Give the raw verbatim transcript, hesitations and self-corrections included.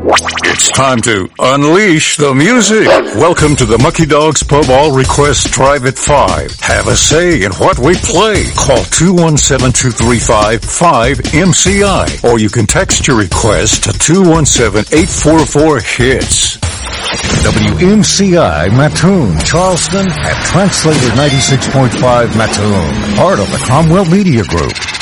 It's time to unleash the music. Welcome to the Mucky Dogs Pub. All requests drive at five. Have a say in what we play. Call two one seven, two three five, five M C I or you can text your request to two one seven, eight four four, HITS. W M C I Mattoon, Charleston at Translator ninety-six point five Mattoon, part of the Cromwell Media Group.